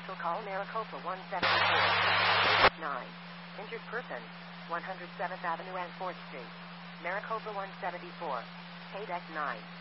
Special call Maricopa 174. 9. Injured person, 107th Avenue and 4th Street. Maricopa 174. Pay deck 9.